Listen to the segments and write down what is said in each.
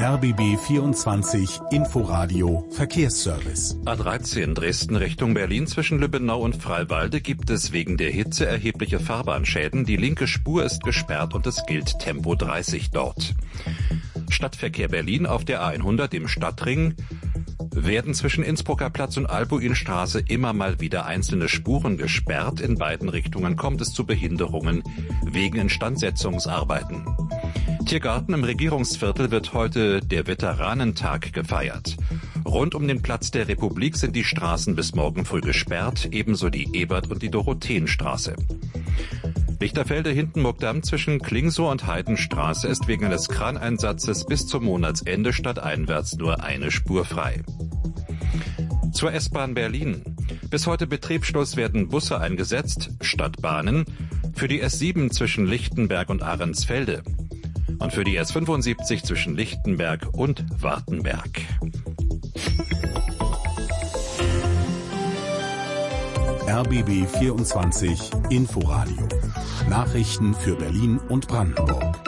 RBB 24 Inforadio Verkehrsservice. A13 Dresden Richtung Berlin zwischen Lübbenau und Freiwalde gibt es wegen der Hitze erhebliche Fahrbahnschäden. Die linke Spur ist gesperrt und es gilt Tempo 30 dort. Stadtverkehr Berlin auf der A100 im Stadtring werden zwischen Innsbrucker Platz und Albuinstraße immer mal wieder einzelne Spuren gesperrt. In beiden Richtungen kommt es zu Behinderungen wegen Instandsetzungsarbeiten. Tiergarten im Regierungsviertel wird heute der Veteranentag gefeiert. Rund um den Platz der Republik sind die Straßen bis morgen früh gesperrt, ebenso die Ebert- und die Dorotheenstraße. Lichterfelde-Hindenburgdamm zwischen Klingsow und Heidenstraße ist wegen eines Kraneinsatzes bis zum Monatsende stadteinwärts nur eine Spur frei. Zur S-Bahn Berlin. Bis heute Betriebsschluss werden Busse eingesetzt, Stadtbahnen, für die S7 zwischen Lichtenberg und Ahrensfelde und für die S75 zwischen Lichtenberg und Wartenberg. RBB 24 Inforadio. Nachrichten für Berlin und Brandenburg.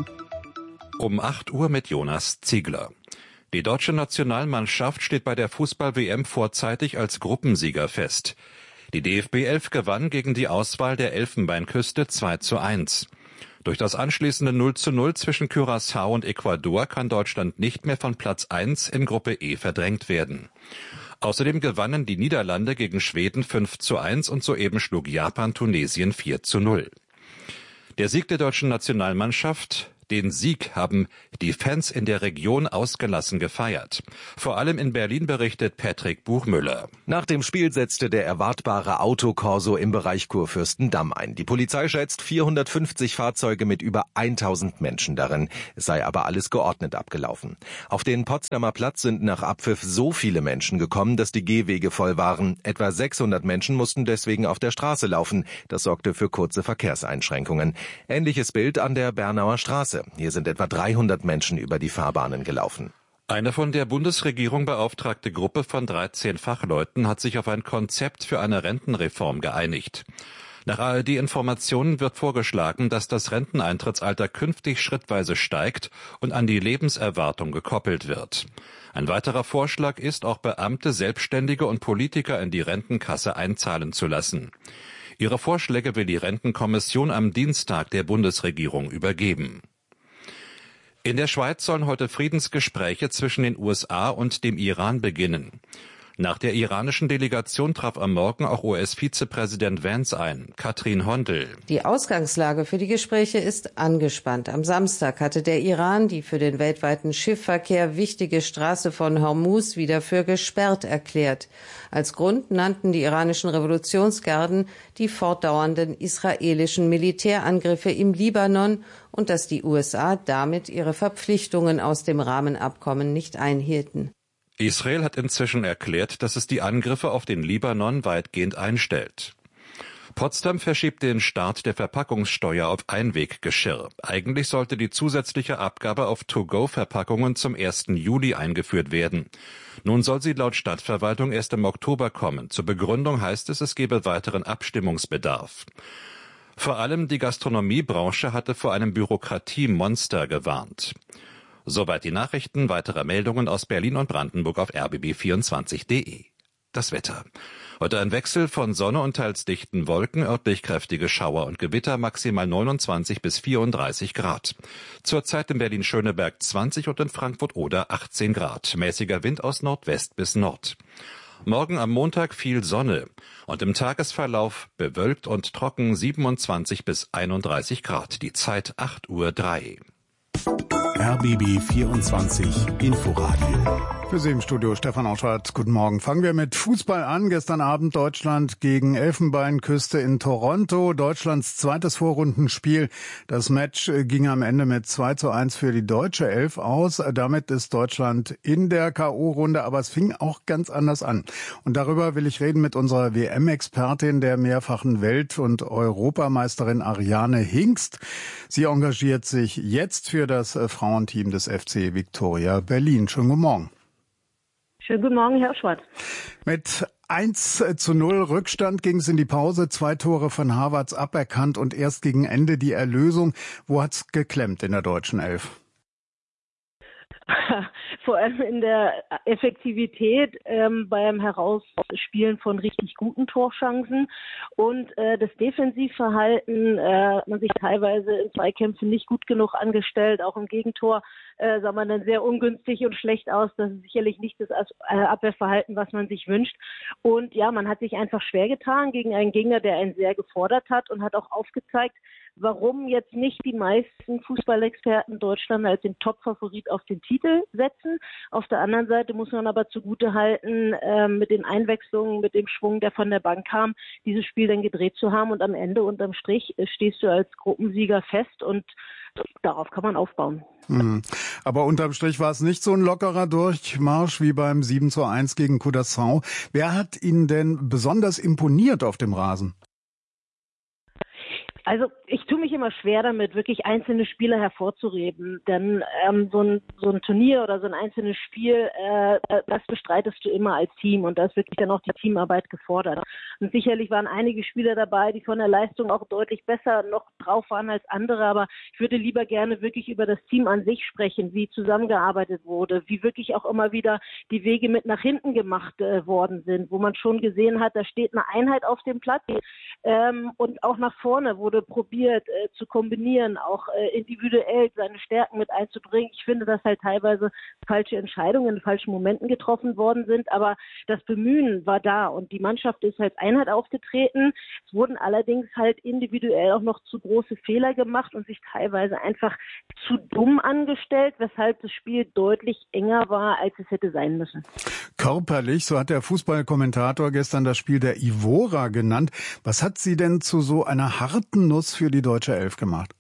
Um 8 Uhr mit Jonas Ziegler. Die deutsche Nationalmannschaft steht bei der Fußball-WM vorzeitig als Gruppensieger fest. Die DFB 11 gewann gegen die Auswahl der Elfenbeinküste 2:1. Durch das anschließende 0:0 zwischen Curaçao und Ecuador kann Deutschland nicht mehr von Platz 1 in Gruppe E verdrängt werden. Außerdem gewannen die Niederlande gegen Schweden 5:1 und soeben schlug Japan Tunesien 4:0. Der Sieg der deutschen Nationalmannschaft, den Sieg haben die Fans in der Region ausgelassen gefeiert. Vor allem in Berlin berichtet Patrick Buchmüller. Nach dem Spiel setzte der erwartbare Autokorso im Bereich Kurfürstendamm ein. Die Polizei schätzt 450 Fahrzeuge mit über 1000 Menschen darin. Es sei aber alles geordnet abgelaufen. Auf den Potsdamer Platz sind nach Abpfiff so viele Menschen gekommen, dass die Gehwege voll waren. Etwa 600 Menschen mussten deswegen auf der Straße laufen. Das sorgte für kurze Verkehrseinschränkungen. Ähnliches Bild an der Bernauer Straße. Hier sind etwa 300 Menschen über die Fahrbahnen gelaufen. Eine von der Bundesregierung beauftragte Gruppe von 13 Fachleuten hat sich auf ein Konzept für eine Rentenreform geeinigt. Nach ARD-Informationen wird vorgeschlagen, dass das Renteneintrittsalter künftig schrittweise steigt und an die Lebenserwartung gekoppelt wird. Ein weiterer Vorschlag ist, auch Beamte, Selbstständige und Politiker in die Rentenkasse einzahlen zu lassen. Ihre Vorschläge will die Rentenkommission am Dienstag der Bundesregierung übergeben. In der Schweiz sollen heute Friedensgespräche zwischen den USA und dem Iran beginnen. Nach der iranischen Delegation traf am Morgen auch US-Vizepräsident Vance ein. Katrin Hondel. Die Ausgangslage für die Gespräche ist angespannt. Am Samstag hatte der Iran die für den weltweiten Schiffverkehr wichtige Straße von Hormuz wieder für gesperrt erklärt. Als Grund nannten die iranischen Revolutionsgarden die fortdauernden israelischen Militärangriffe im Libanon und dass die USA damit ihre Verpflichtungen aus dem Rahmenabkommen nicht einhielten. Israel hat inzwischen erklärt, dass es die Angriffe auf den Libanon weitgehend einstellt. Potsdam verschiebt den Start der Verpackungssteuer auf Einweggeschirr. Eigentlich sollte die zusätzliche Abgabe auf To-Go-Verpackungen zum 1. Juli eingeführt werden. Nun soll sie laut Stadtverwaltung erst im Oktober kommen. Zur Begründung heißt es, es gebe weiteren Abstimmungsbedarf. Vor allem die Gastronomiebranche hatte vor einem Bürokratiemonster gewarnt. Soweit die Nachrichten. Weitere Meldungen aus Berlin und Brandenburg auf rbb24.de. Das Wetter. Heute ein Wechsel von Sonne und teils dichten Wolken, örtlich kräftige Schauer und Gewitter, maximal 29 bis 34 Grad. Zurzeit in Berlin-Schöneberg 20 und in Frankfurt-Oder 18 Grad. Mäßiger Wind aus Nordwest bis Nord. Morgen am Montag viel Sonne und im Tagesverlauf bewölkt und trocken 27 bis 31 Grad. Die Zeit 8:03 Uhr. RBB 24 Inforadio. Für Sie im Studio Stefan Auschwart. Guten Morgen. Fangen wir mit Fußball an. Gestern Abend Deutschland gegen Elfenbeinküste in Toronto. Deutschlands zweites Vorrundenspiel. Das Match ging am Ende mit 2:1 für die deutsche Elf aus. Damit ist Deutschland in der K.O.-Runde, aber es fing auch ganz anders an. Und darüber will ich reden mit unserer WM-Expertin, der mehrfachen Welt- und Europameisterin Ariane Hingst. Sie engagiert sich jetzt für das Frauenteam des FC Viktoria Berlin. Schönen guten Morgen. Schönen guten Morgen, Herr Schwarz. Mit 1:0 Rückstand ging es in die Pause. 2 Tore von Havertz aberkannt und erst gegen Ende die Erlösung. Wo hat's geklemmt in der deutschen Elf? vor allem in der Effektivität beim Herausspielen von richtig guten Torchancen und das Defensivverhalten, man sich teilweise in Zweikämpfen nicht gut genug angestellt, auch im Gegentor sah man dann sehr ungünstig und schlecht aus. Das ist sicherlich nicht das Abwehrverhalten, was man sich wünscht. Und ja, man hat sich einfach schwer getan gegen einen Gegner, der einen sehr gefordert hat und hat auch aufgezeigt, warum jetzt nicht die meisten Fußballexperten Deutschland als den Top-Favorit auf den Titel setzen. Auf der anderen Seite muss man aber zugutehalten, mit den Einwechslungen, mit dem Schwung, der von der Bank kam, dieses Spiel dann gedreht zu haben und am Ende unterm Strich stehst du als Gruppensieger fest und darauf kann man aufbauen. Aber unterm Strich war es nicht so ein lockerer Durchmarsch wie beim 7:1 gegen Curaçao. Wer hat Ihnen denn besonders imponiert auf dem Rasen? Also ich tue mich immer schwer damit, wirklich einzelne Spieler hervorzuheben, denn so ein Turnier oder so ein einzelnes Spiel, das bestreitest du immer als Team und da ist wirklich dann auch die Teamarbeit gefordert. Und sicherlich waren einige Spieler dabei, die von der Leistung auch deutlich besser noch drauf waren als andere, aber ich würde lieber gerne wirklich über das Team an sich sprechen, wie zusammengearbeitet wurde, wie wirklich auch immer wieder die Wege mit nach hinten gemacht worden sind, wo man schon gesehen hat, da steht eine Einheit auf dem Platz und auch nach vorne wurde probiert zu kombinieren, auch individuell seine Stärken mit einzubringen. Ich finde, dass halt teilweise falsche Entscheidungen in falschen Momenten getroffen worden sind, aber das Bemühen war da und die Mannschaft ist als Einheit aufgetreten. Es wurden allerdings halt individuell auch noch zu große Fehler gemacht und sich teilweise einfach zu dumm angestellt, weshalb das Spiel deutlich enger war, als es hätte sein müssen. Körperlich, so hat der Fußballkommentator gestern das Spiel der Ivora genannt. Was hat sie denn zu so einer harten Nuss für die deutsche Elf gemacht?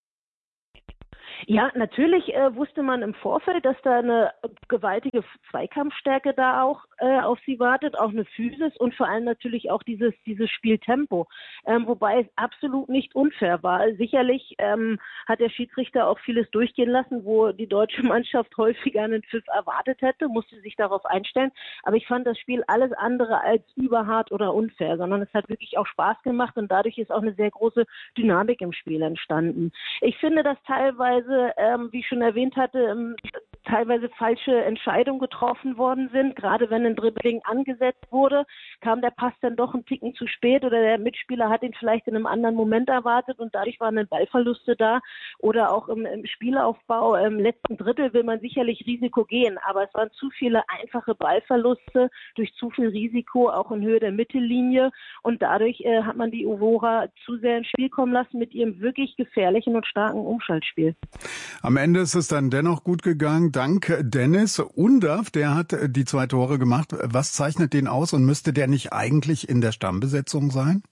Ja, natürlich wusste man im Vorfeld, dass da eine gewaltige Zweikampfstärke da auch auf sie wartet, auch eine Physis und vor allem natürlich auch dieses Spieltempo, wobei es absolut nicht unfair war. Sicherlich hat der Schiedsrichter auch vieles durchgehen lassen, wo die deutsche Mannschaft häufiger einen Pfiff erwartet hätte, musste sich darauf einstellen, aber ich fand das Spiel alles andere als überhart oder unfair, sondern es hat wirklich auch Spaß gemacht und dadurch ist auch eine sehr große Dynamik im Spiel entstanden. Ich finde, dass teilweise, wie ich schon erwähnt hatte, teilweise falsche Entscheidungen getroffen worden sind. Gerade wenn ein Dribbling angesetzt wurde, kam der Pass dann doch einen Ticken zu spät oder der Mitspieler hat ihn vielleicht in einem anderen Moment erwartet und dadurch waren dann Ballverluste da. Oder auch im Spielaufbau, im letzten Drittel will man sicherlich Risiko gehen, aber es waren zu viele einfache Ballverluste durch zu viel Risiko, auch in Höhe der Mittellinie und dadurch hat man die Ivora zu sehr ins Spiel kommen lassen mit ihrem wirklich gefährlichen und starken Umschaltspiel. Am Ende ist es dann dennoch gut gegangen, dank Dennis Undav, der hat die 2 Tore gemacht. Was zeichnet den aus und müsste der nicht eigentlich in der Stammbesetzung sein?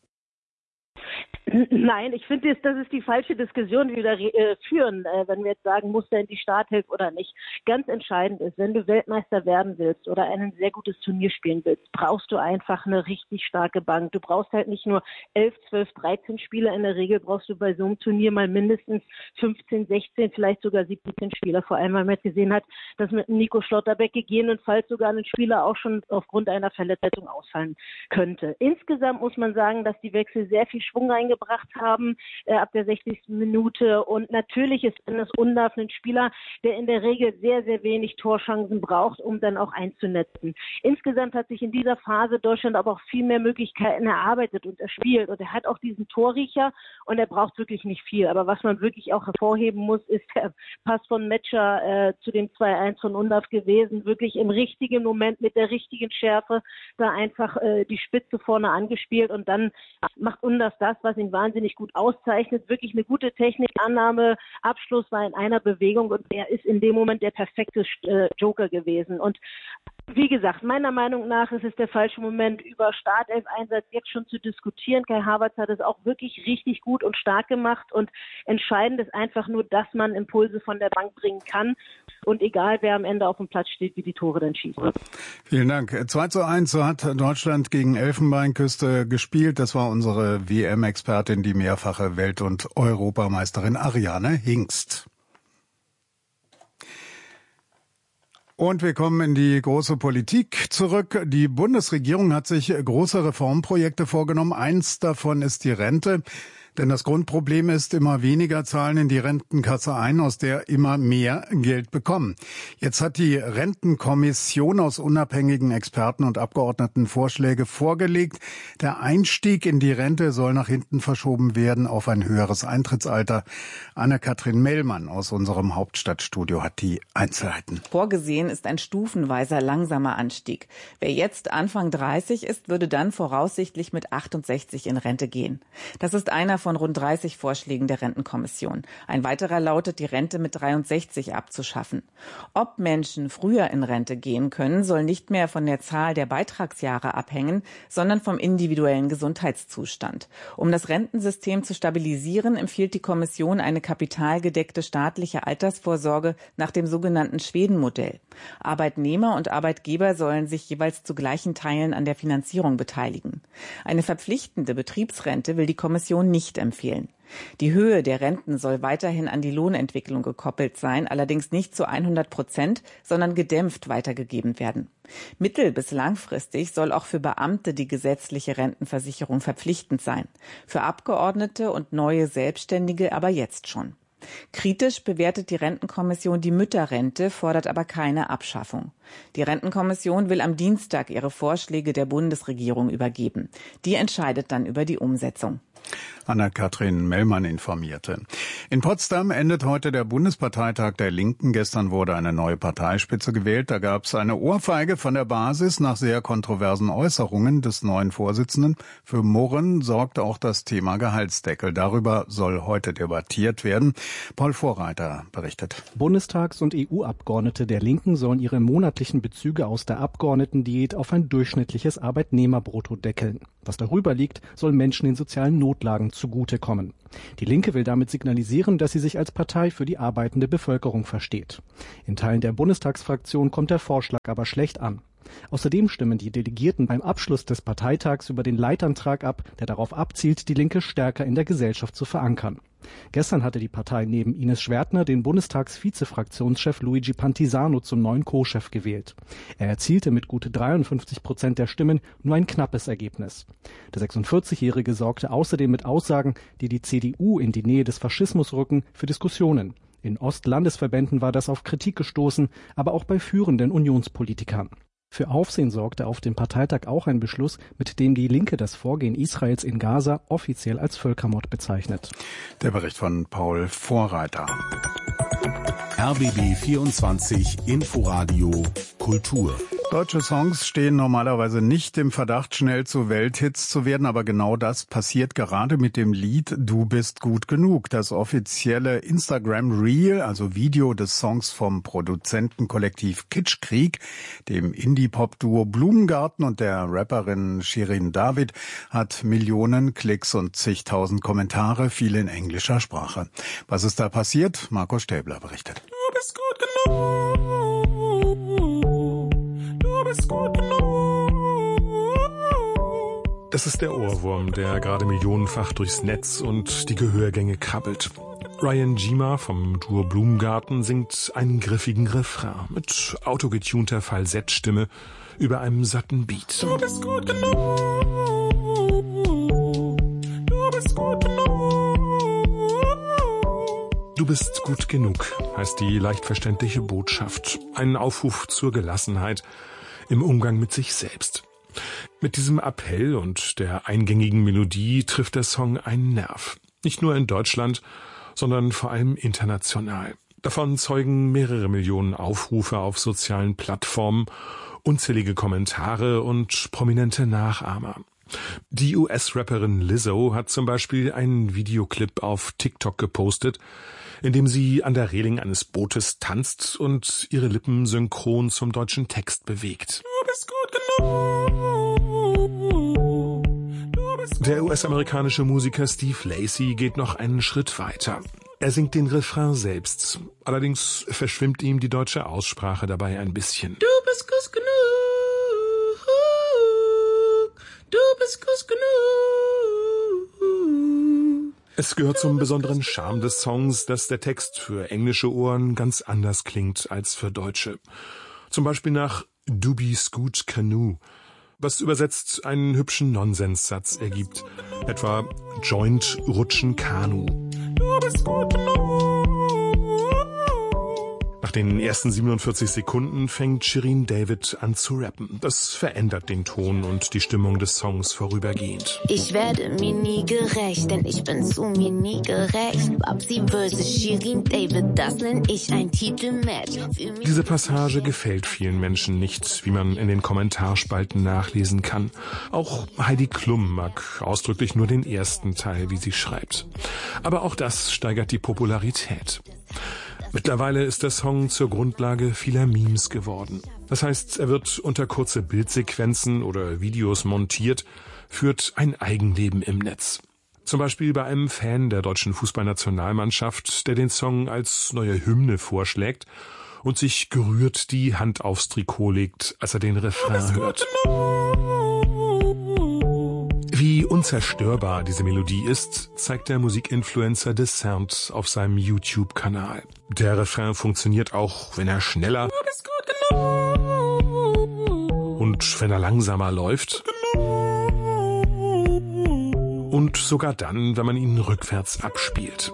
Nein, ich finde, das ist die falsche Diskussion, die wir da führen, wenn wir jetzt sagen, muss der in die Startelf oder nicht. Ganz entscheidend ist, wenn du Weltmeister werden willst oder ein sehr gutes Turnier spielen willst, brauchst du einfach eine richtig starke Bank. Du brauchst halt nicht nur 11, 12, 13 Spieler. In der Regel brauchst du bei so einem Turnier mal mindestens 15, 16, vielleicht sogar 17 Spieler. Vor allem, weil man jetzt gesehen hat, dass mit Nico Schlotterbeck gegebenenfalls sogar ein Spieler auch schon aufgrund einer Verletzung ausfallen könnte. Insgesamt muss man sagen, dass die Wechsel sehr viel Schwung reingebracht haben ab der 60. Minute und natürlich ist Dennis Undav ein Spieler, der in der Regel sehr, sehr wenig Torchancen braucht, um dann auch einzunetzen. Insgesamt hat sich in dieser Phase Deutschland aber auch viel mehr Möglichkeiten erarbeitet und erspielt und er hat auch diesen Torriecher und er braucht wirklich nicht viel, aber was man wirklich auch hervorheben muss, ist der Pass von Metscher zu dem 2-1 von Undav gewesen, wirklich im richtigen Moment mit der richtigen Schärfe da einfach die Spitze vorne angespielt und dann macht Undav das, was ihn wahnsinnig gut auszeichnet, wirklich eine gute Technik, Annahme, Abschluss war in einer Bewegung und er ist in dem Moment der perfekte Joker gewesen und wie gesagt, meiner Meinung nach ist es der falsche Moment, über Startelf-Einsatz jetzt schon zu diskutieren. Kai Havertz hat es auch wirklich richtig gut und stark gemacht und entscheidend ist einfach nur, dass man Impulse von der Bank bringen kann und egal, wer am Ende auf dem Platz steht, wie die Tore dann schießen. Vielen Dank. 2:1, so hat Deutschland gegen Elfenbeinküste gespielt. Das war unsere WM-Expertin, die mehrfache Welt- und Europameisterin Ariane Hingst. Und wir kommen in die große Politik zurück. Die Bundesregierung hat sich große Reformprojekte vorgenommen. Eins davon ist die Rente. Denn das Grundproblem ist, immer weniger zahlen in die Rentenkasse ein, aus der immer mehr Geld bekommen. Jetzt hat die Rentenkommission aus unabhängigen Experten und Abgeordneten Vorschläge vorgelegt. Der Einstieg in die Rente soll nach hinten verschoben werden auf ein höheres Eintrittsalter. Anne-Kathrin Mellmann aus unserem Hauptstadtstudio hat die Einzelheiten. Vorgesehen ist ein stufenweiser, langsamer Anstieg. Wer jetzt Anfang 30 ist, würde dann voraussichtlich mit 68 in Rente gehen. Das ist einer von rund 30 Vorschlägen der Rentenkommission. Ein weiterer lautet, die Rente mit 63 abzuschaffen. Ob Menschen früher in Rente gehen können, soll nicht mehr von der Zahl der Beitragsjahre abhängen, sondern vom individuellen Gesundheitszustand. Um das Rentensystem zu stabilisieren, empfiehlt die Kommission eine kapitalgedeckte staatliche Altersvorsorge nach dem sogenannten Schweden-Modell. Arbeitnehmer und Arbeitgeber sollen sich jeweils zu gleichen Teilen an der Finanzierung beteiligen. Eine verpflichtende Betriebsrente will die Kommission nicht empfehlen. Die Höhe der Renten soll weiterhin an die Lohnentwicklung gekoppelt sein, allerdings nicht zu 100%, sondern gedämpft weitergegeben werden. Mittel- bis langfristig soll auch für Beamte die gesetzliche Rentenversicherung verpflichtend sein. Für Abgeordnete und neue Selbstständige aber jetzt schon. Kritisch bewertet die Rentenkommission die Mütterrente, fordert aber keine Abschaffung. Die Rentenkommission will am Dienstag ihre Vorschläge der Bundesregierung übergeben. Die entscheidet dann über die Umsetzung. Anne-Kathrin Mellmann informierte. In Potsdam endet heute der Bundesparteitag der Linken. Gestern wurde eine neue Parteispitze gewählt. Da gab es eine Ohrfeige von der Basis nach sehr kontroversen Äußerungen des neuen Vorsitzenden. Für Murren sorgt auch das Thema Gehaltsdeckel. Darüber soll heute debattiert werden. Paul Vorreiter berichtet. Bundestags- und EU-Abgeordnete der Linken sollen ihre monatlichen Bezüge aus der Abgeordnetendiät auf ein durchschnittliches Arbeitnehmerbrutto deckeln. Was darüber liegt, soll Menschen in sozialen Notlagen zugutekommen. Die Linke will damit signalisieren, dass sie sich als Partei für die arbeitende Bevölkerung versteht. In Teilen der Bundestagsfraktion kommt der Vorschlag aber schlecht an. Außerdem stimmen die Delegierten beim Abschluss des Parteitags über den Leitantrag ab, der darauf abzielt, die Linke stärker in der Gesellschaft zu verankern. Gestern hatte die Partei neben Ines Schwertner den Bundestagsvizefraktionschef Luigi Pantisano zum neuen Co-Chef gewählt. Er erzielte mit gut 53% der Stimmen nur ein knappes Ergebnis. Der 46-Jährige sorgte außerdem mit Aussagen, die die CDU in die Nähe des Faschismus rücken, für Diskussionen. In Ostlandesverbänden war das auf Kritik gestoßen, aber auch bei führenden Unionspolitikern. Für Aufsehen sorgte auf dem Parteitag auch ein Beschluss, mit dem die Linke das Vorgehen Israels in Gaza offiziell als Völkermord bezeichnet. Der Bericht von Paul Vorreiter. RBB 24 Inforadio Kultur. Deutsche Songs stehen normalerweise nicht im Verdacht, schnell zu Welthits zu werden, aber genau das passiert gerade mit dem Lied Du bist gut genug. Das offizielle Instagram Reel, also Video des Songs vom Produzentenkollektiv Kitschkrieg, dem Indie-Pop-Duo Blumengarten und der Rapperin Shirin David, hat Millionen Klicks und zigtausend Kommentare, viele in englischer Sprache. Was ist da passiert? Marco Stäbler berichtet. Du bist gut genug. Das ist der Ohrwurm, der gerade millionenfach durchs Netz und die Gehörgänge krabbelt. Ryan Gima vom Duo Blumengarten singt einen griffigen Refrain mit autogetunter Falsettstimme über einem satten Beat. Du bist gut genug. Du bist gut genug. Du bist gut genug, heißt die leicht verständliche Botschaft. Ein Aufruf zur Gelassenheit im Umgang mit sich selbst. Mit diesem Appell und der eingängigen Melodie trifft der Song einen Nerv. Nicht nur in Deutschland, sondern vor allem international. Davon zeugen mehrere Millionen Aufrufe auf sozialen Plattformen, unzählige Kommentare und prominente Nachahmer. Die US-Rapperin Lizzo hat zum Beispiel einen Videoclip auf TikTok gepostet, in dem sie an der Reling eines Bootes tanzt und ihre Lippen synchron zum deutschen Text bewegt. Du bist gut genug. Der US-amerikanische Musiker Steve Lacy geht noch einen Schritt weiter. Er singt den Refrain selbst. Allerdings verschwimmt ihm die deutsche Aussprache dabei ein bisschen. Du bist gut genug. Du bist gut genug. Es gehört zum besonderen Charme des Songs, dass der Text für englische Ohren ganz anders klingt als für deutsche. Zum Beispiel nach Du bist gut genug. was übersetzt einen hübschen Nonsenssatz ergibt. Etwa Joint, Rutschen, Kanu. Du bist gut genug. Nach den ersten 47 Sekunden fängt Shirin David an zu rappen. Das verändert den Ton und die Stimmung des Songs vorübergehend. Ich werde mir nie gerecht, denn ich bin zu mir nie gerecht. Babsi vs. Shirin David, das nenn ich ein Titelmatch. Diese Passage gefällt vielen Menschen nicht, wie man in den Kommentarspalten nachlesen kann. Auch Heidi Klum mag ausdrücklich nur den ersten Teil, wie sie schreibt. Aber auch das steigert die Popularität. Mittlerweile ist der Song zur Grundlage vieler Memes geworden. Das heißt, er wird unter kurze Bildsequenzen oder Videos montiert, führt ein Eigenleben im Netz. Zum Beispiel bei einem Fan der deutschen Fußballnationalmannschaft, der den Song als neue Hymne vorschlägt und sich gerührt die Hand aufs Trikot legt, als er den Refrain hört. Wie unzerstörbar diese Melodie ist, zeigt der Musikinfluencer Descent auf seinem YouTube-Kanal. Der Refrain funktioniert auch, wenn er schneller und wenn er langsamer läuft. Und sogar dann, wenn man ihn rückwärts abspielt.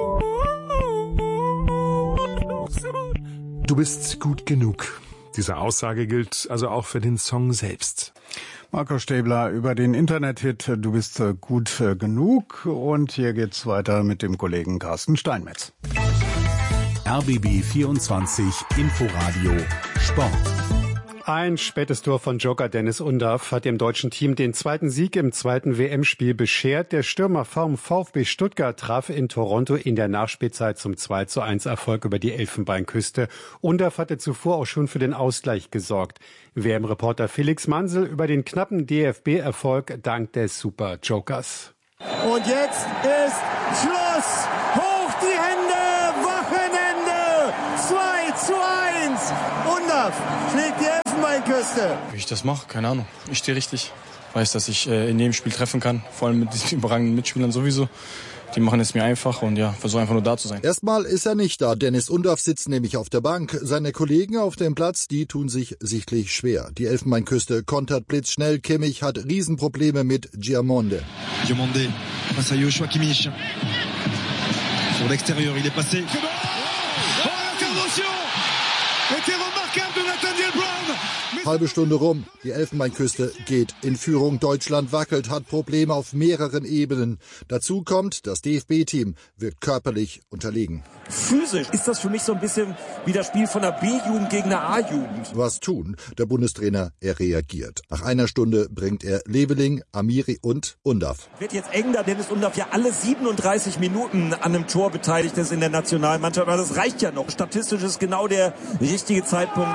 Du bist gut genug. Diese Aussage gilt also auch für den Song selbst. Marco Stäbler über den Internethit Du bist gut genug. Und hier geht's weiter mit dem Kollegen Carsten Steinmetz. RBB 24 Inforadio Sport. Ein spätes Tor von Joker Dennis Undav hat dem deutschen Team den zweiten Sieg im zweiten WM-Spiel beschert. Der Stürmer vom VfB Stuttgart traf in Toronto in der Nachspielzeit zum 2:1 Erfolg über die Elfenbeinküste. Undav hatte zuvor auch schon für den Ausgleich gesorgt. WM-Reporter Felix Mansel über den knappen DFB-Erfolg dank des Super Jokers. Und jetzt ist Schluss! Hoch die Hände! Wochenende! 2:1! Undav schlägt die Elfenbeinküste. Wie ich das mache, keine Ahnung. Ich stehe richtig. Weiß, dass ich in jedem Spiel treffen kann. Vor allem mit diesen überragenden Mitspielern sowieso. Die machen es mir einfach und ja, versuche einfach nur da zu sein. Erstmal ist er nicht da. Dennis Undav sitzt nämlich auf der Bank. Seine Kollegen auf dem Platz, die tun sich sichtlich schwer. Die Elfenbeinküste kontert blitzschnell. Kimmich hat Riesenprobleme mit Giamonde. Giamonde face à Joshua Kimmich. Sur l'extérieur, il est passé. Oh, l'intervention était remarquable de Nathaniel Brown. Halbe Stunde rum. Die Elfenbeinküste geht in Führung. Deutschland wackelt, hat Probleme auf mehreren Ebenen. Dazu kommt, das DFB-Team wirkt körperlich unterlegen. Physisch ist das für mich so ein bisschen wie das Spiel von der B-Jugend gegen der A-Jugend. Was tun? Der Bundestrainer, er reagiert. Nach einer Stunde bringt er Leveling, Amiri und Undav. Wird jetzt eng, da Dennis Undav ja alle 37 Minuten an einem Tor beteiligt ist in der Nationalmannschaft. Aber das reicht ja noch. Statistisch ist genau der richtige Zeitpunkt.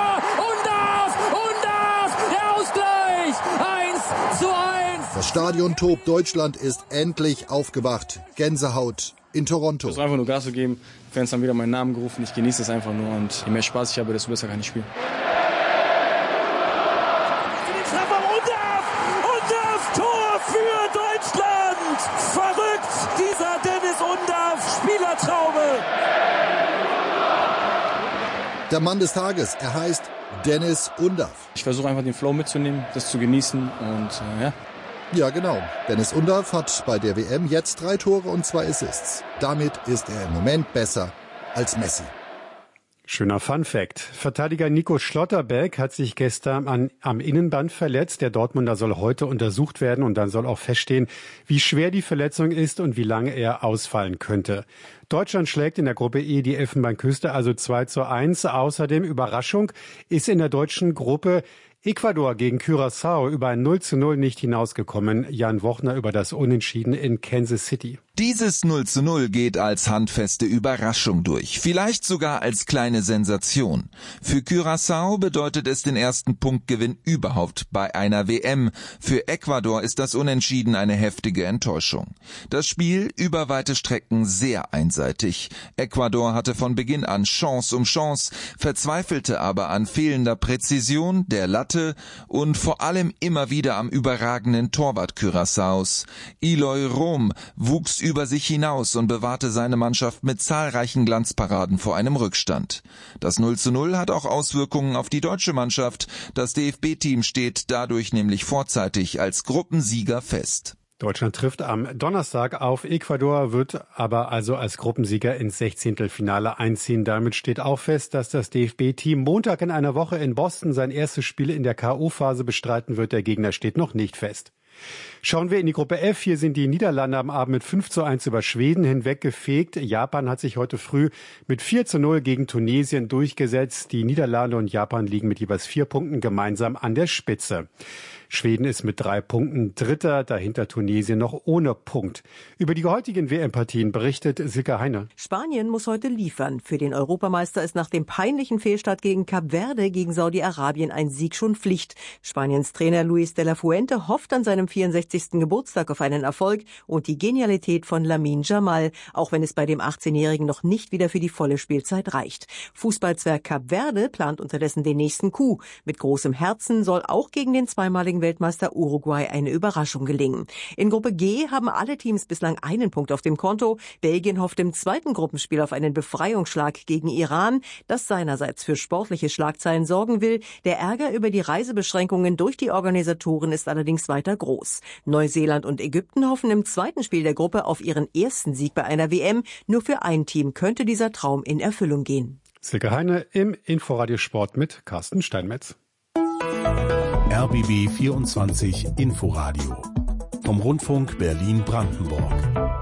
Das Stadion tobt, Deutschland ist endlich aufgewacht. Gänsehaut in Toronto. Ich versuche einfach nur Gas zu geben. Die Fans haben wieder meinen Namen gerufen. Ich genieße es einfach nur. Und je mehr Spaß ich habe, desto besser kann ich spielen. Undav, Tor für Deutschland! Verrückt, dieser Dennis Undav, Spielertraube! Der Mann des Tages, er heißt Dennis Undav. Ich versuche einfach den Flow mitzunehmen, das zu genießen und ja. Ja, genau. Dennis Undav hat bei der WM jetzt 3 Tore und 2 Assists. Damit ist er im Moment besser als Messi. Schöner Fun-Fact. Verteidiger Nico Schlotterbeck hat sich gestern am Innenband verletzt. Der Dortmunder soll heute untersucht werden und dann soll auch feststehen, wie schwer die Verletzung ist und wie lange er ausfallen könnte. Deutschland schlägt in der Gruppe E die Elfenbeinküste also 2:1. Außerdem Überraschung ist in der deutschen Gruppe Ecuador gegen Curaçao über ein 0:0 nicht hinausgekommen. Jan Wochner über das Unentschieden in Kansas City. Dieses 0:0 geht als handfeste Überraschung durch, vielleicht sogar als kleine Sensation. Für Curaçao bedeutet es den ersten Punktgewinn überhaupt bei einer WM. Für Ecuador ist das Unentschieden eine heftige Enttäuschung. Das Spiel über weite Strecken sehr einseitig. Ecuador hatte von Beginn an Chance um Chance, verzweifelte aber an fehlender Präzision, der Latte und vor allem immer wieder am überragenden Torwart Curaçaos. Eloy Rom wuchs über sich hinaus und bewahrte seine Mannschaft mit zahlreichen Glanzparaden vor einem Rückstand. Das 0:0 hat auch Auswirkungen auf die deutsche Mannschaft. Das DFB-Team steht dadurch nämlich vorzeitig als Gruppensieger fest. Deutschland trifft am Donnerstag auf Ecuador, wird aber also als Gruppensieger ins 16. einziehen. Damit steht auch fest, dass das DFB-Team Montag in einer Woche in Boston sein erstes Spiel in der K.O.-Phase bestreiten wird. Der Gegner steht noch nicht fest. Schauen wir in die Gruppe F. Hier sind die Niederlande am Abend mit 5:1 über Schweden hinweggefegt. Japan hat sich heute früh mit 4:0 gegen Tunesien durchgesetzt. Die Niederlande und Japan liegen mit jeweils 4 Punkten gemeinsam an der Spitze. Schweden ist mit 3 Punkten Dritter, dahinter Tunesien noch ohne Punkt. Über die heutigen WM-Partien berichtet Silke Heine. Spanien muss heute liefern. Für den Europameister ist nach dem peinlichen Fehlstart gegen Kap Verde gegen Saudi-Arabien ein Sieg schon Pflicht. Spaniens Trainer Luis de la Fuente hofft an seinem 64. Geburtstag auf einen Erfolg und die Genialität von Lamine Yamal, auch wenn es bei dem 18-Jährigen noch nicht wieder für die volle Spielzeit reicht. Fußballzwerg Kap Verde plant unterdessen den nächsten Coup. Mit großem Herzen soll auch gegen den zweimaligen Weltmeister Uruguay eine Überraschung gelingen. In Gruppe G haben alle Teams bislang einen Punkt auf dem Konto. Belgien hofft im zweiten Gruppenspiel auf einen Befreiungsschlag gegen Iran, das seinerseits für sportliche Schlagzeilen sorgen will. Der Ärger über die Reisebeschränkungen durch die Organisatoren ist allerdings weiter groß. Neuseeland und Ägypten hoffen im zweiten Spiel der Gruppe auf ihren ersten Sieg bei einer WM. Nur für ein Team könnte dieser Traum in Erfüllung gehen. Silke Heine im Inforadio Sport mit Carsten Steinmetz. RBB 24 Inforadio vom Rundfunk Berlin-Brandenburg.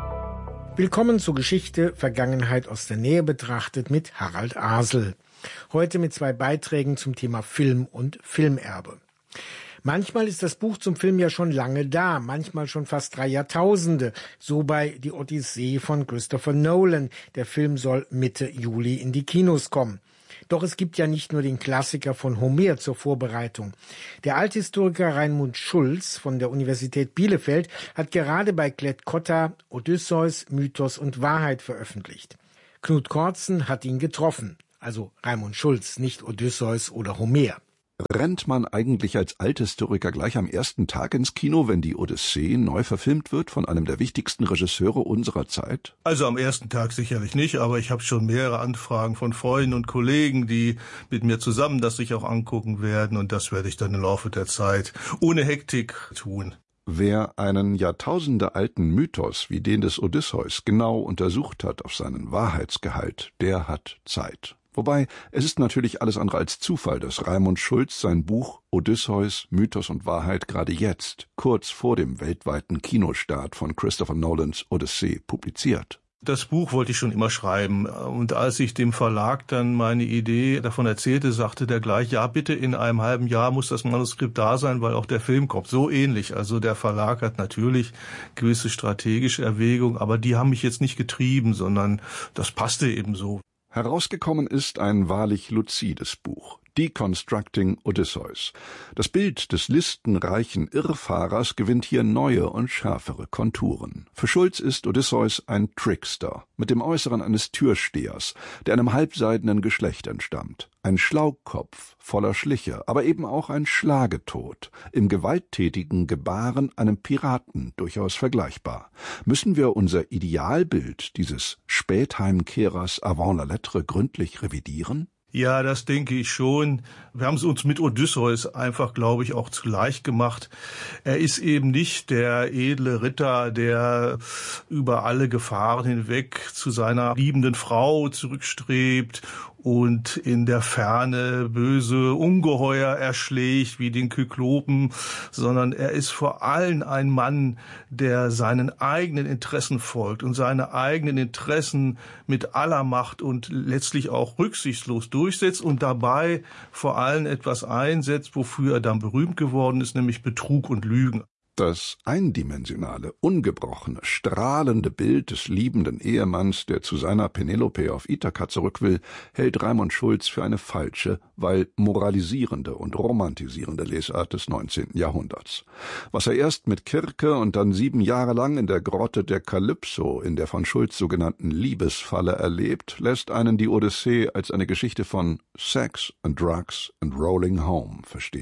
Willkommen zur Geschichte Vergangenheit aus der Nähe betrachtet mit Harald Asel. Heute mit 2 Beiträgen zum Thema Film und Filmerbe. Manchmal ist das Buch zum Film ja schon lange da, manchmal schon fast 3 Jahrtausende. So bei Die Odyssee von Christopher Nolan. Der Film soll Mitte Juli in die Kinos kommen. Doch es gibt ja nicht nur den Klassiker von Homer zur Vorbereitung. Der Althistoriker Raimund Schulz von der Universität Bielefeld hat gerade bei Klett-Cotta Odysseus, Mythos und Wahrheit veröffentlicht. Knut Kortzen hat ihn getroffen, also Raimund Schulz, nicht Odysseus oder Homer. Rennt man eigentlich als Althistoriker gleich am ersten Tag ins Kino, wenn die Odyssee neu verfilmt wird von einem der wichtigsten Regisseure unserer Zeit? Also am ersten Tag sicherlich nicht, aber ich habe schon mehrere Anfragen von Freunden und Kollegen, die mit mir zusammen das sich auch angucken werden, und das werde ich dann im Laufe der Zeit ohne Hektik tun. Wer einen jahrtausendealten Mythos wie den des Odysseus genau untersucht hat auf seinen Wahrheitsgehalt, der hat Zeit. Wobei, es ist natürlich alles andere als Zufall, dass Raimund Schulz sein Buch Odysseus, Mythos und Wahrheit gerade jetzt, kurz vor dem weltweiten Kinostart von Christopher Nolans Odyssee, publiziert. Das Buch wollte ich schon immer schreiben, und als ich dem Verlag dann meine Idee davon erzählte, sagte der gleich, ja bitte, in einem halben Jahr muss das Manuskript da sein, weil auch der Film kommt. So ähnlich. Also der Verlag hat natürlich gewisse strategische Erwägungen, aber die haben mich jetzt nicht getrieben, sondern das passte eben so. Herausgekommen ist ein wahrlich luzides Buch, Deconstructing Odysseus. Das Bild des listenreichen Irrfahrers gewinnt hier neue und schärfere Konturen. Für Schulz ist Odysseus ein Trickster mit dem Äußeren eines Türstehers, der einem halbseidenen Geschlecht entstammt. Ein Schlaukopf voller Schliche, aber eben auch ein Schlagetod, im gewalttätigen Gebaren einem Piraten durchaus vergleichbar. Müssen wir unser Idealbild dieses Spätheimkehrers avant la lettre gründlich revidieren? Ja, das denke ich schon. Wir haben es uns mit Odysseus einfach, glaube ich, auch zu leicht gemacht. Er ist eben nicht der edle Ritter, der über alle Gefahren hinweg zu seiner liebenden Frau zurückstrebt und in der Ferne böse Ungeheuer erschlägt, wie den Kyklopen, sondern er ist vor allem ein Mann, der seinen eigenen Interessen folgt und seine eigenen Interessen mit aller Macht und letztlich auch rücksichtslos durchsetzt und dabei vor allem etwas einsetzt, wofür er dann berühmt geworden ist, nämlich Betrug und Lügen. Das eindimensionale, ungebrochene, strahlende Bild des liebenden Ehemanns, der zu seiner Penelope auf Ithaka zurück will, hält Raimund Schulz für eine falsche, weil moralisierende und romantisierende Lesart des 19. Jahrhunderts. Was er erst mit Kirke und dann 7 Jahre lang in der Grotte der Kalypso, in der von Schulz sogenannten Liebesfalle, erlebt, lässt einen die Odyssee als eine Geschichte von Sex and Drugs and Rolling Home verstehen.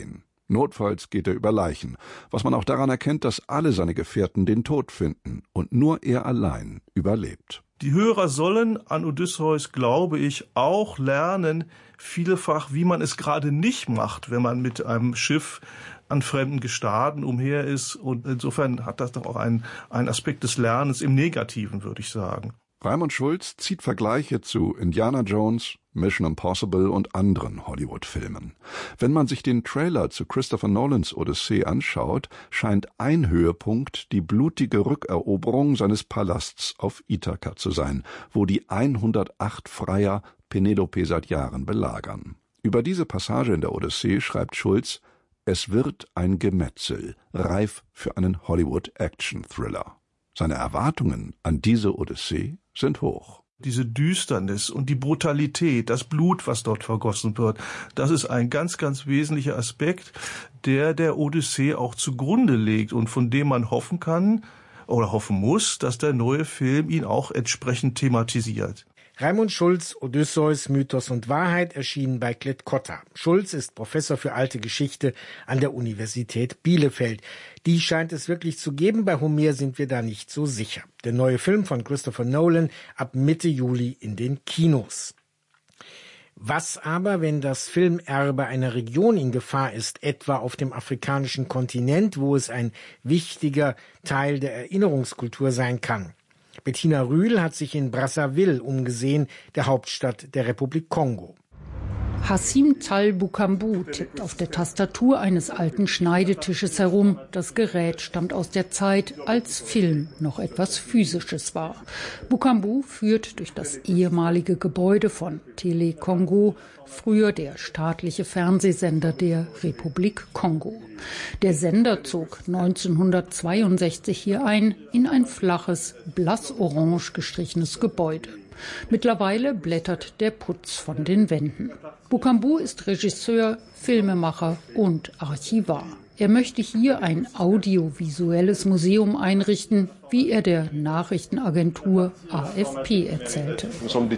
Notfalls geht er über Leichen, was man auch daran erkennt, dass alle seine Gefährten den Tod finden und nur er allein überlebt. Die Hörer sollen an Odysseus, glaube ich, auch lernen, vielfach, wie man es gerade nicht macht, wenn man mit einem Schiff an fremden Gestaden umher ist. Und insofern hat das doch auch einen Aspekt des Lernens im Negativen, würde ich sagen. Raimund Schulz zieht Vergleiche zu Indiana Jones, Mission Impossible und anderen Hollywood-Filmen. Wenn man sich den Trailer zu Christopher Nolans Odyssee anschaut, scheint ein Höhepunkt die blutige Rückeroberung seines Palasts auf Ithaka zu sein, wo die 108 Freier Penelope seit Jahren belagern. Über diese Passage in der Odyssee schreibt Schulz: Es wird ein Gemetzel, reif für einen Hollywood-Action-Thriller. Seine Erwartungen an diese Odyssee sind hoch. Diese Düsternis und die Brutalität, das Blut, was dort vergossen wird, das ist ein ganz, ganz wesentlicher Aspekt, der Odyssee auch zugrunde liegt und von dem man hoffen kann oder hoffen muss, dass der neue Film ihn auch entsprechend thematisiert. Raimund Schulz, Odysseus, Mythos und Wahrheit, erschienen bei Klett-Cotta. Schulz ist Professor für alte Geschichte an der Universität Bielefeld. Die scheint es wirklich zu geben. Bei Homer sind wir da nicht so sicher. Der neue Film von Christopher Nolan ab Mitte Juli in den Kinos. Was aber, wenn das Filmerbe einer Region in Gefahr ist, etwa auf dem afrikanischen Kontinent, wo es ein wichtiger Teil der Erinnerungskultur sein kann? Bettina Rühl hat sich in Brazzaville umgesehen, der Hauptstadt der Republik Kongo. Hassim Tal Bukambu tippt auf der Tastatur eines alten Schneidetisches herum. Das Gerät stammt aus der Zeit, als Film noch etwas Physisches war. Bukambu führt durch das ehemalige Gebäude von Télé Congo, früher der staatliche Fernsehsender der Republik Kongo. Der Sender zog 1962 hier ein, in ein flaches, blassorange gestrichenes Gebäude. Mittlerweile blättert der Putz von den Wänden. Bukambu ist Regisseur, Filmemacher und Archivar. Er möchte hier ein audiovisuelles Museum einrichten, wie er der Nachrichtenagentur AFP erzählte.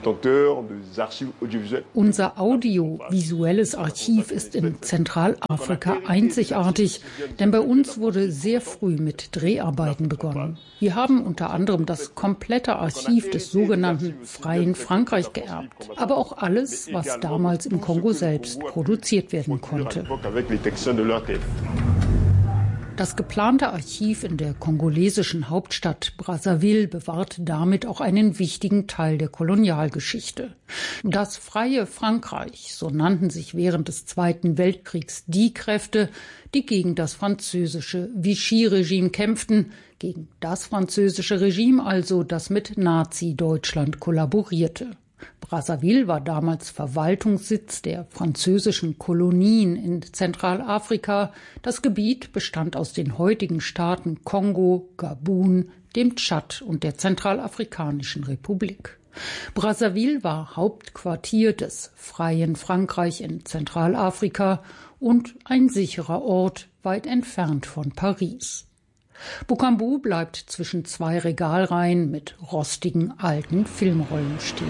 Unser audiovisuelles Archiv ist in Zentralafrika einzigartig, denn bei uns wurde sehr früh mit Dreharbeiten begonnen. Wir haben unter anderem das komplette Archiv des sogenannten Freien Frankreich geerbt, aber auch alles, was damals im Kongo selbst produziert werden konnte. Das geplante Archiv in der kongolesischen Hauptstadt Brazzaville bewahrt damit auch einen wichtigen Teil der Kolonialgeschichte. Das Freie Frankreich, so nannten sich während des Zweiten Weltkriegs die Kräfte, die gegen das französische Vichy-Regime kämpften, gegen das französische Regime also, das mit Nazi-Deutschland kollaborierte. Brazzaville war damals Verwaltungssitz der französischen Kolonien in Zentralafrika. Das Gebiet bestand aus den heutigen Staaten Kongo, Gabun, dem Tschad und der Zentralafrikanischen Republik. Brazzaville war Hauptquartier des Freien Frankreich in Zentralafrika und ein sicherer Ort weit entfernt von Paris. Bukambu bleibt zwischen zwei Regalreihen mit rostigen alten Filmrollen stehen.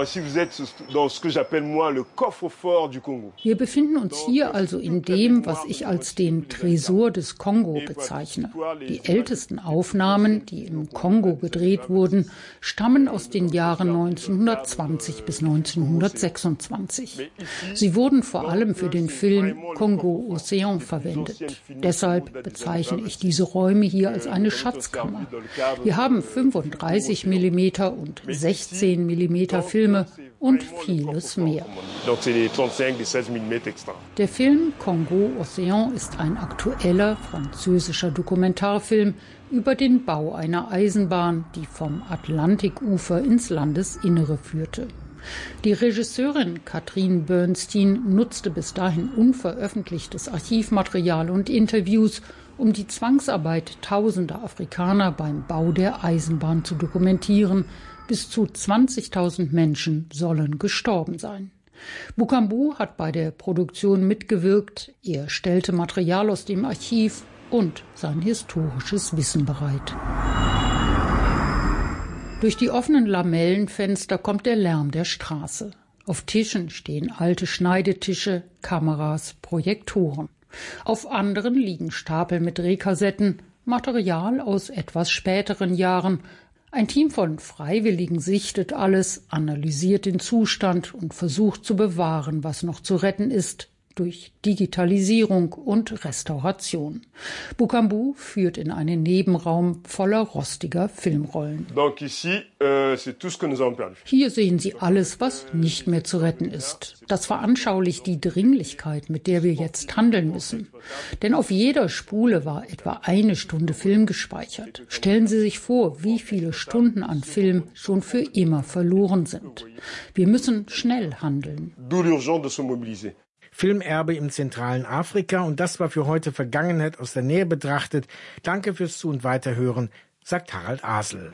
Wir befinden uns hier also in dem, was ich als den Tresor des Kongo bezeichne. Die ältesten Aufnahmen, die im Kongo gedreht wurden, stammen aus den Jahren 1920 bis 1926. Sie wurden vor allem für den Film Kongo Océan verwendet. Deshalb bezeichne ich diese Räume hier als eine Schatzkammer. Wir haben 35 mm und 16 mm Filme und vieles mehr. Der Film Kongo Océan ist ein aktueller französischer Dokumentarfilm über den Bau einer Eisenbahn, die vom Atlantikufer ins Landesinnere führte. Die Regisseurin Catherine Bernstein nutzte bis dahin unveröffentlichtes Archivmaterial und Interviews, um die Zwangsarbeit tausender Afrikaner beim Bau der Eisenbahn zu dokumentieren. Bis zu 20.000 Menschen sollen gestorben sein. Bukambu hat bei der Produktion mitgewirkt. Er stellte Material aus dem Archiv und sein historisches Wissen bereit. Durch die offenen Lamellenfenster kommt der Lärm der Straße. Auf Tischen stehen alte Schneidetische, Kameras, Projektoren. Auf anderen liegen Stapel mit Drehkassetten, Material aus etwas späteren Jahren. Ein Team von Freiwilligen sichtet alles, analysiert den Zustand und versucht zu bewahren, was noch zu retten ist, durch Digitalisierung und Restauration. Bukambu führt in einen Nebenraum voller rostiger Filmrollen. Hier sehen Sie alles, was nicht mehr zu retten ist. Das veranschaulicht die Dringlichkeit, mit der wir jetzt handeln müssen. Denn auf jeder Spule war etwa 1 Stunde Film gespeichert. Stellen Sie sich vor, wie viele Stunden an Film schon für immer verloren sind. Wir müssen schnell handeln. Filmerbe im zentralen Afrika, und das war für heute Vergangenheit aus der Nähe betrachtet. Danke fürs Zu- und Weiterhören, sagt Harald Asel.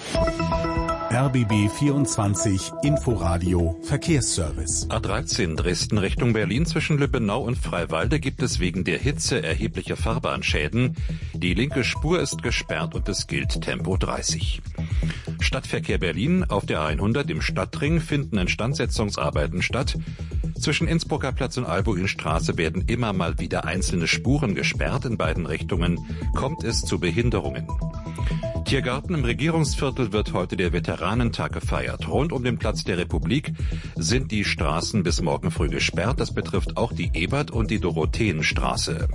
RBB 24 Inforadio Verkehrsservice. A13 Dresden Richtung Berlin zwischen Lübbenau und Freiwalde gibt es wegen der Hitze erhebliche Fahrbahnschäden. Die linke Spur ist gesperrt und es gilt Tempo 30. Stadtverkehr Berlin. Auf der A100 im Stadtring finden Instandsetzungsarbeiten statt. Zwischen Innsbrucker Platz und Albuinstraße werden immer mal wieder einzelne Spuren gesperrt. In beiden Richtungen kommt es zu Behinderungen. Tiergarten im Regierungsviertel wird heute der Veteranentag gefeiert. Rund um den Platz der Republik sind die Straßen bis morgen früh gesperrt. Das betrifft auch die Ebert- und die Dorotheenstraße.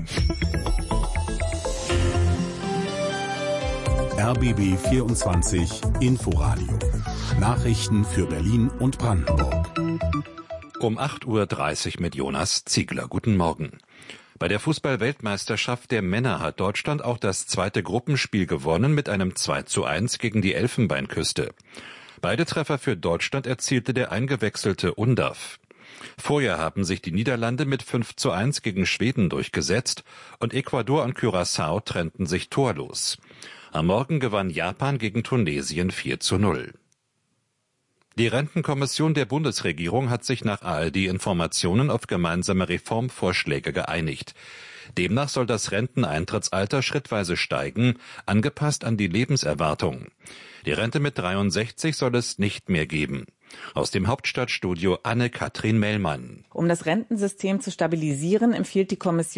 RBB 24 Inforadio. Nachrichten für Berlin und Brandenburg. Um 8:30 Uhr mit Jonas Ziegler. Guten Morgen. Bei der Fußball-Weltmeisterschaft der Männer hat Deutschland auch das zweite Gruppenspiel gewonnen mit einem 2:1 gegen die Elfenbeinküste. Beide Treffer für Deutschland erzielte der eingewechselte Undav. Vorher haben sich die Niederlande mit 5:1 gegen Schweden durchgesetzt und Ecuador und Curaçao trennten sich torlos. Am Morgen gewann Japan gegen Tunesien 4:0. Die Rentenkommission der Bundesregierung hat sich nach ARD-Informationen auf gemeinsame Reformvorschläge geeinigt. Demnach soll das Renteneintrittsalter schrittweise steigen, angepasst an die Lebenserwartung. Die Rente mit 63 soll es nicht mehr geben. Aus dem Hauptstadtstudio Anne-Kathrin Mellmann. Um das Rentensystem zu stabilisieren, empfiehlt die Kommission